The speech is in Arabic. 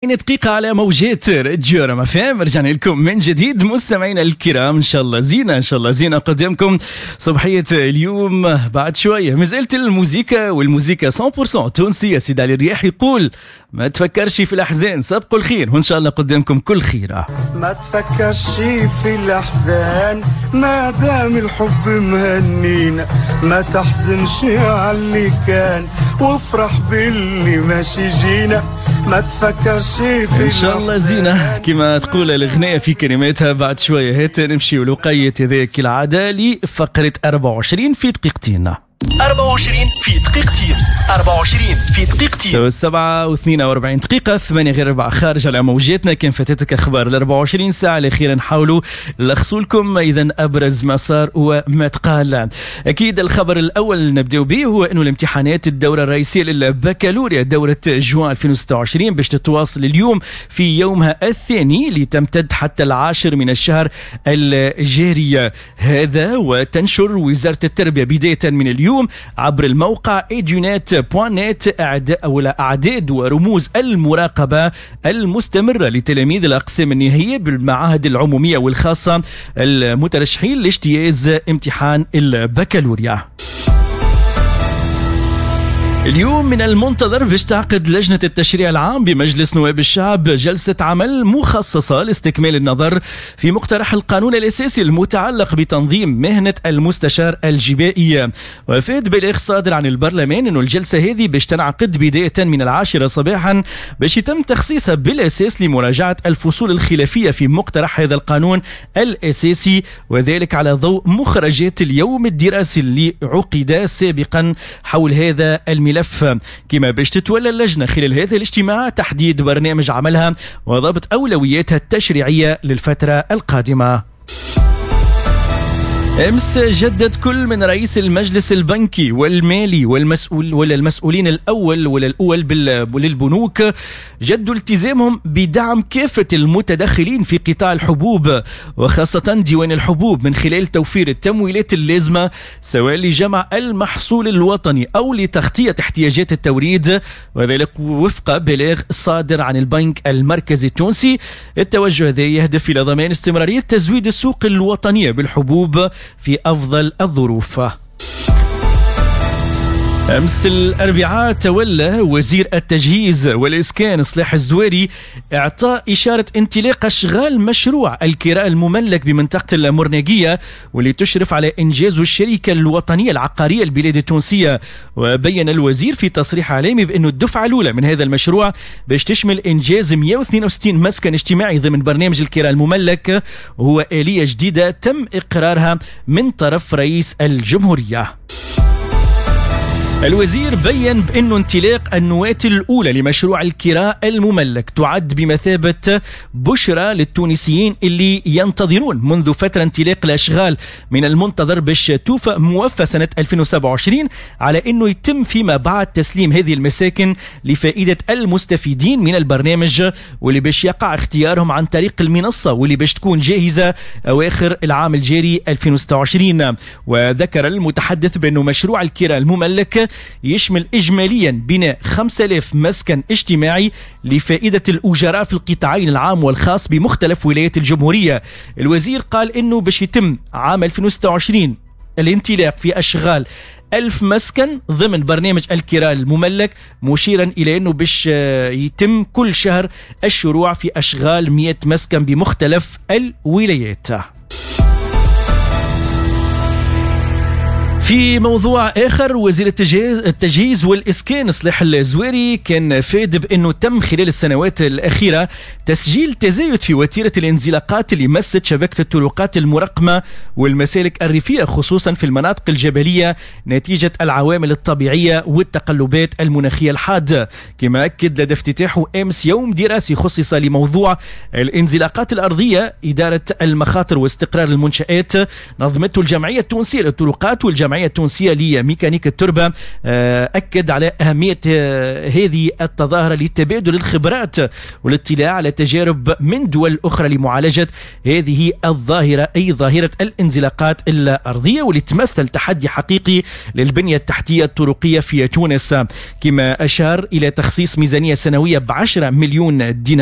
دقيقة على موجات راديو رام اف ام. رجعنا لكم من جديد مستمعينا الكرام. ان شاء الله زينة قدامكم صباحية اليوم. بعد شوية مازالت الموزيكا 100% تونسية. سيد علي الرياح يقول ما تفكرش في الأحزان، سبقوا الخير وإن شاء الله قدامكم كل خيرة. ما تفكرش في الأحزان ما دام الحب مهنينا، ما تحزنش على اللي كان وافرح باللي ماشي جينا. ما تفكرش في إن شاء الله زينة كما تقول الأغنية في كلماتها. بعد شوية هات نمشي ولقية ذاك العادة لفقرة 24 في دقيقتين. 24 في دقيقتين 24 في دقيقتين 7:42 دقيقة 8 غير 4 خارج على موجاتنا. كان فاتتك أخبار 24 ساعة الأخيرة نحاولوا نلخصوا لكم إذا أبرز ما صار وما تقال. أكيد الخبر الأول نبدأ به هو أنه الامتحانات الدورة الرئيسية للبكالوريا دورة جوان 2026 باش تتواصل اليوم في يومها الثاني لتمتد حتى 10 من الشهر الجاري هذا. وتنشر وزارة التربية بداية من اليوم عبر الموقع edunet.net أعداد ورموز المراقبة المستمرة لتلاميذ الأقسام النهائية بالمعاهد العمومية والخاصة المترشحين لاجتياز امتحان البكالوريا. اليوم من المنتظر باش تعقد لجنة التشريع العام بمجلس نواب الشعب جلسة عمل مخصصة لاستكمال النظر في مقترح القانون الأساسي المتعلق بتنظيم مهنة المستشار الجبائي. وفاد بلاغ صادر عن البرلمان أنه الجلسة هذه باش تنعقد بداية من 10 صباحا باش يتم تخصيصها بالأساس لمراجعة الفصول الخلافية في مقترح هذا القانون الأساسي، وذلك على ضوء مخرجات اليوم الدراسي اللي عقد سابقا حول هذا الملف. كما باش تتولى اللجنة خلال هذا الاجتماع تحديد برنامج عملها وضبط أولوياتها التشريعية للفترة القادمة. أمس جدد كل من رئيس المجلس البنكي والمالي المسؤولين الأول للبنوك جدوا التزامهم بدعم كافة المتدخلين في قطاع الحبوب وخاصة ديوان الحبوب من خلال توفير التمويلات اللازمة سواء لجمع المحصول الوطني أو لتغطية احتياجات التوريد، وذلك وفق بلاغ صادر عن البنك المركزي التونسي. التوجه هذا يهدف إلى ضمان استمرارية تزويد السوق الوطنية بالحبوب في أفضل الظروف. أمس الأربعاء تولى وزير التجهيز والإسكان صلاح الزواري إعطاء إشارة انطلاق أشغال مشروع الكراء المملك بمنطقة المرناقية واللي تشرف على إنجاز الشركة الوطنية العقارية البلاد التونسية. وبين الوزير في تصريح إعلامي بأنه الدفعة الأولى من هذا المشروع باش تشمل إنجاز 162 مسكن اجتماعي ضمن برنامج الكراء المملك، وهو آلية جديدة تم إقرارها من طرف رئيس الجمهورية. الوزير بيّن بأنه انطلاق النواة الأولى لمشروع الكراء المملك تعد بمثابة بشرى للتونسيين اللي ينتظرون منذ فترة انطلاق الأشغال. من المنتظر باش توفى موفى سنة 2027 على أنه يتم فيما بعد تسليم هذه المساكن لفائدة المستفيدين من البرنامج، واللي باش يقع اختيارهم عن طريق المنصة واللي باش تكون جاهزة أواخر العام الجاري 2026. وذكر المتحدث بأنه مشروع الكراء المملك يشمل إجماليا بناء 5000 مسكن اجتماعي لفائدة الأجراء في القطاعين العام والخاص بمختلف ولايات الجمهورية. الوزير قال إنه باش يتم عام 2026 الانطلاق في أشغال 1000 مسكن ضمن برنامج الكراء المملك، مشيرا إلى أنه باش يتم كل شهر الشروع في أشغال 100 مسكن بمختلف الولايات. في موضوع آخر، وزير التجهيز والإسكان صلاح الزواري كان فاد بأنه تم خلال السنوات الأخيرة تسجيل تزايد في وتيرة الانزلاقات اللي مست شبكة الطرقات المرقمة والمسالك الريفية خصوصا في المناطق الجبلية نتيجة العوامل الطبيعية والتقلبات المناخية الحادة. كما أكد لدى افتتاحه أمس يوم دراسي خصص لموضوع الانزلاقات الأرضية إدارة المخاطر واستقرار المنشآت نظمته الجمعية التونسية للطرقات والجمعية الجمعية التونسية لميكانيك التربة أكد على أهمية هذه التظاهرة لتبادل الخبرات والاطلاع على تجارب من دول أخرى لمعالجة هذه الظاهرة، أي ظاهرة الانزلاقات الأرضية، واللي تمثل تحدي حقيقي للبنية التحتية الطرقية في تونس. كما أشار إلى تخصيص ميزانية سنوية ب10 مليون دينار